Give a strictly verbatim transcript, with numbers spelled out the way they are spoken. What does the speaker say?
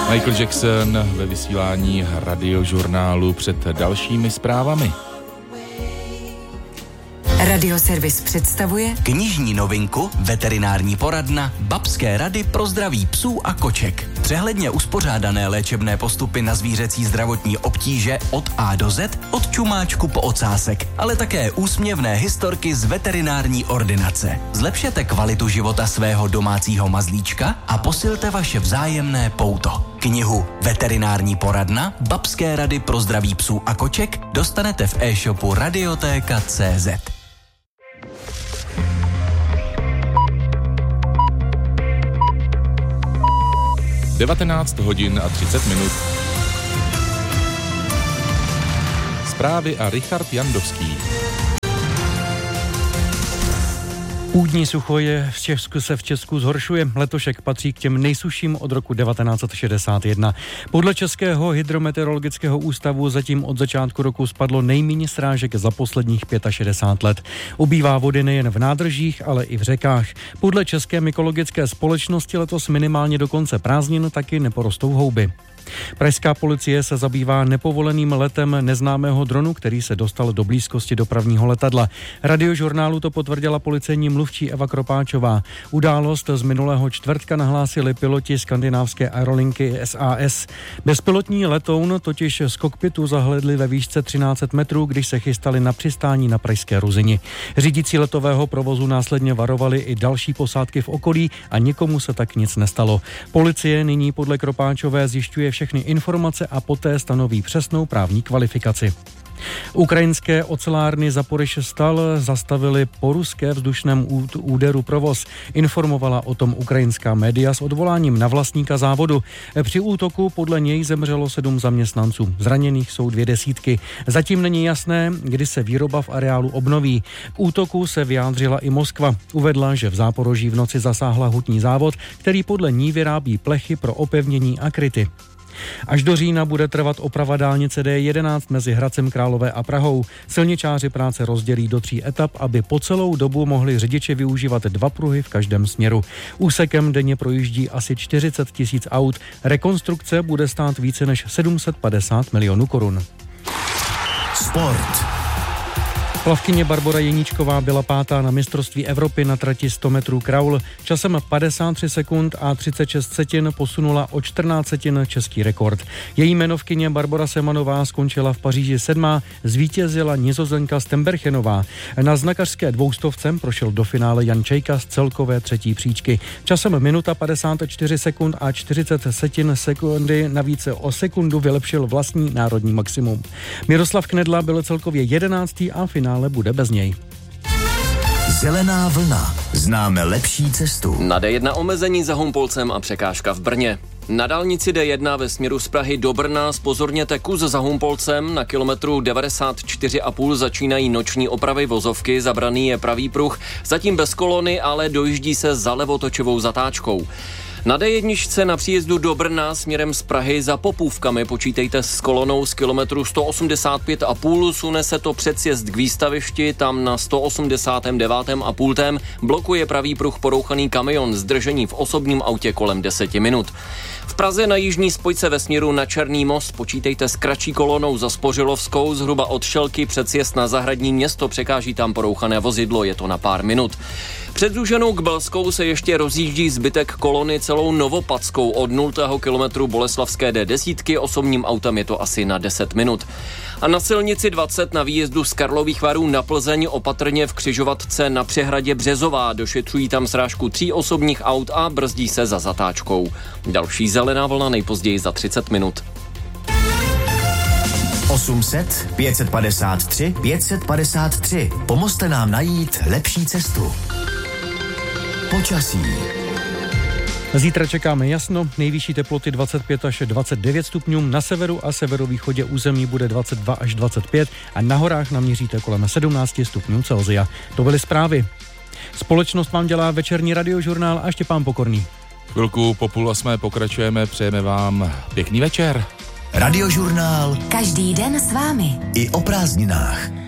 Michael Jackson ve vysílání Radiožurnálu před dalšími zprávami. Radioservis představuje knižní novinku, veterinární poradna, babské rady pro zdraví psů a koček. Přehledně uspořádané léčebné postupy na zvířecí zdravotní obtíže od A do Z, od čumáčku po ocásek, ale také úsměvné historky z veterinární ordinace. Zlepšete kvalitu života svého domácího mazlíčka a posilte vaše vzájemné pouto. Knihu Veterinární poradna, babské rady pro zdraví psů a koček dostanete v e-shopu radiotéka tečka cé zet. devatenáct hodin a třicet minut. Zprávy a Richard Jandovský. Půdní sucho je v Česku se v Česku zhoršuje. Letošek patří k těm nejsušším od roku devatenáct set šedesát jedna. Podle Českého hydrometeorologického ústavu zatím od začátku roku spadlo nejméně srážek za posledních šedesát pět let. Ubývá vody nejen v nádržích, ale i v řekách. Podle České mykologické společnosti letos minimálně do konce prázdnin taky neporostou houby. Pražská policie se zabývá nepovoleným letem neznámého dronu, který se dostal do blízkosti dopravního letadla. Radiožurnálu to potvrdila policejní mluvčí Eva Kropáčová. Událost z minulého čtvrtka nahlásili piloti skandinávské aerolinky S A S. Bezpilotní letoun totiž z kokpitu zahledli ve výšce třináct set metrů, když se chystali na přistání na pražské Ruzyni. Řídící letového provozu následně varovali i další posádky v okolí a nikomu se tak nic nestalo. Policie nyní podle Kropáčové zjišťuje všechny informace a poté stanoví přesnou právní kvalifikaci. Ukrajinské ocelárny Zaporižstal zastavili po ruské vzdušném úderu provoz. Informovala o tom ukrajinská média s odvoláním na vlastníka závodu. Při útoku podle něj zemřelo sedm zaměstnanců. Zraněných jsou dvě desítky. Zatím není jasné, kdy se výroba v areálu obnoví. K útoku se vyjádřila i Moskva. Uvedla, že v Záporoží v noci zasáhla hutní závod, který podle ní vyrábí plechy pro opevnění a kryty. Až do října bude trvat oprava dálnice D jedenáct mezi Hradcem Králové a Prahou. Silničáři práce rozdělí do tří etap, aby po celou dobu mohli řidiči využívat dva pruhy v každém směru. Úsekem denně projíždí asi čtyřicet tisíc aut. Rekonstrukce bude stát více než sedm set padesát milionů korun. Sport. Plavkyně Barbora Jeníčková byla pátá na mistrovství Evropy na trati sto metrů kraul. Časem padesát tři sekund a třicet šest setin posunula o čtrnáct setin český rekord. Její jmenovkyně Barbora Semanová skončila v Paříži sedmá, zvítězila Nizozemka Stemberchenová. Na znakařské dvoustovce prošel do finále Jan Čejka z celkové třetí příčky. Časem minuta padesát čtyři sekund a čtyřicet setin sekundy, navíc o sekundu vylepšil vlastní národní maximum. Miroslav Knedla byl celkově jedenáctý a finále ale bude bez něj. Zelená vlna. Známe lepší cestu. Na D jedna omezení za Humpolcem a překážka v Brně. Na dálnici D jedna ve směru z Prahy do Brna zpozorněte kus za Humpolcem. Na kilometru devadesát čtyři a půl začínají noční opravy vozovky, zabraný je pravý pruh, zatím bez kolony, ale dojíždí se za levotočivou zatáčkou. Na D jedna na příjezdu do Brna směrem z Prahy za Popůvkami počítejte s kolonou z kilometru sto osmdesát pět a půl, sune se to předsjezd k výstavišti, tam na sto osmdesát devět a půl blokuje pravý pruh porouchaný kamion, zdržení v osobním autě kolem deseti minut. V Praze na jižní spojce ve směru na Černý most počítejte s kratší kolonou za Spořilovskou, zhruba od Šelky předsjezd na Zahradní město, překáží tam porouchané vozidlo, je to na pár minut. Před Zúženou k Belskou se ještě rozjíždí zbytek kolony celou Novopadskou od nultého kilometru Boleslavské D deset, osobním autem je to asi na deset minut. A na silnici dvacet na výjezdu z Karlových Varů na Plzeň opatrně v křižovatce na přehradě Březová, došetřují tam srážku tří osobních aut a brzdí se za zatáčkou. Další zelená vlna nejpozději za třicet minut. osm set, pět set padesát tři, pět set padesát tři. Pomozte nám najít lepší cestu. Počasí. Zítra čekáme jasno, nejvyšší teploty dvacet pět až dvacet devět stupňů, na severu a severovýchodě území bude dvacet dva až dvacet pět a na horách naměříte kolem sedmnáct stupňů Celsia. To byly zprávy. Společnost vám dělá večerní radiožurnál a Štěpán Pokorný. Chvilku po půl osmé pokračujeme, přejeme vám pěkný večer. Radiožurnál. Každý den s vámi. I o prázdninách.